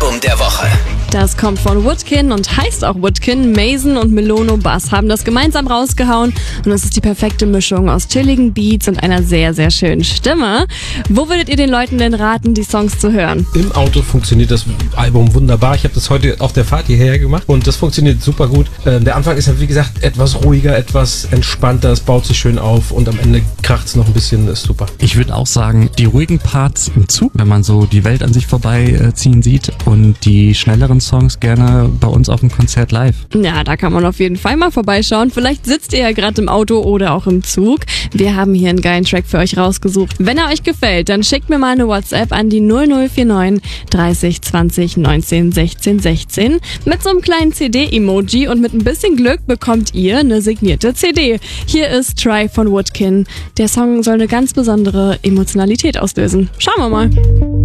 Album der Woche. Das kommt von Woodkin und heißt auch Woodkin. Mason und Melono Bass haben das gemeinsam rausgehauen und es ist die perfekte Mischung aus chilligen Beats und einer sehr, sehr schönen Stimme. Wo würdet ihr den Leuten denn raten, die Songs zu hören? Im Auto funktioniert das Album wunderbar. Ich habe das heute auf der Fahrt hierher gemacht und das funktioniert super gut. Der Anfang ist ja, wie gesagt, etwas ruhiger, etwas entspannter, es baut sich schön auf und am Ende kracht es noch ein bisschen, ist super. Ich würde auch sagen, die ruhigen Parts im Zug, wenn man so die Welt an sich vorbeiziehen sieht, und die schnelleren Songs gerne bei uns auf dem Konzert live. Ja, da kann man auf jeden Fall mal vorbeischauen. Vielleicht sitzt ihr ja gerade im Auto oder auch im Zug. Wir haben hier einen geilen Track für euch rausgesucht. Wenn er euch gefällt, dann schickt mir mal eine WhatsApp an die 0049 30 20 19 16 16 mit so einem kleinen CD-Emoji und mit ein bisschen Glück bekommt ihr eine signierte CD. Hier ist Try von Woodkin. Der Song soll eine ganz besondere Emotionalität auslösen. Schauen wir mal.